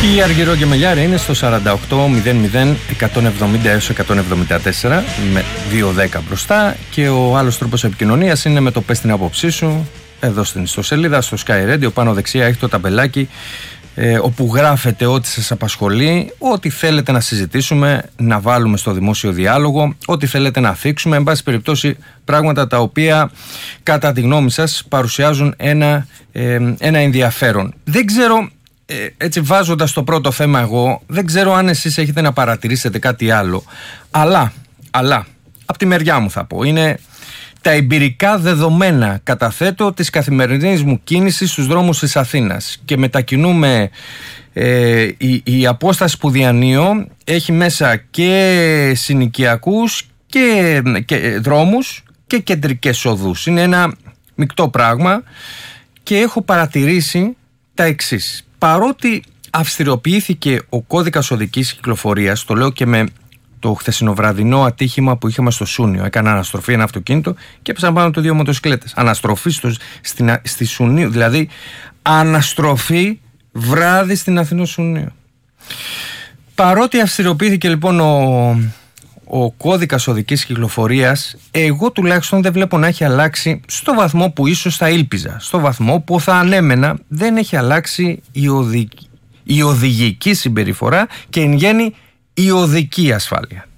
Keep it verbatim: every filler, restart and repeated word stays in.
Η Αργυρό και Μελιάρη είναι στο σαράντα οκτώ μηδέν μηδέν εκατόν εβδομήντα έως εκατόν εβδομήντα τέσσερα με δύο δέκα μπροστά, και ο άλλος τρόπος επικοινωνίας είναι με το πες την άποψή σου εδώ στην ιστοσελίδα, στο Sky Radio. Πάνω δεξιά έχει το ταμπελάκι ε, όπου γράφετε ό,τι σας απασχολεί, ό,τι θέλετε να συζητήσουμε, να βάλουμε στο δημόσιο διάλογο, ό,τι θέλετε να θίξουμε, εν πάση περιπτώσει πράγματα τα οποία κατά τη γνώμη σας παρουσιάζουν ένα, ε, ένα ενδιαφέρον. Δεν ξέρω, ε, έτσι βάζοντας το πρώτο θέμα εγώ, δεν ξέρω αν εσείς έχετε να παρατηρήσετε κάτι άλλο, αλλά, αλλά από τη μεριά μου θα πω, είναι τα εμπειρικά δεδομένα, καταθέτω, της καθημερινής μου κίνησης στους δρόμους της Αθήνας, και μετακινούμε ε, η, η απόσταση που διανύω έχει μέσα και συνοικιακούς και, και δρόμους και κεντρικές οδούς. Είναι ένα μεικτό πράγμα και έχω παρατηρήσει τα εξής. Παρότι αυστηροποιήθηκε ο κώδικας οδικής κυκλοφορίας, το λέω και με το χθεσινοβραδινό ατύχημα που είχαμε στο Σούνιο. Έκανα αναστροφή ένα αυτοκίνητο και έπεσαν πάνω του δύο μοτοσυκλέτες. Αναστροφή στο, στην, στη Σουνίου, δηλαδή αναστροφή βράδυ στην Αθήνα Σουνίου. Παρότι αυστηροποιήθηκε λοιπόν ο, ο κώδικας οδικής κυκλοφορίας, εγώ τουλάχιστον δεν βλέπω να έχει αλλάξει στο βαθμό που ίσως θα ήλπιζα, στο βαθμό που θα ανέμενα. Δεν έχει αλλάξει η, οδη, η οδηγική συμπεριφορά και εν γέννη η οδική ασφάλεια.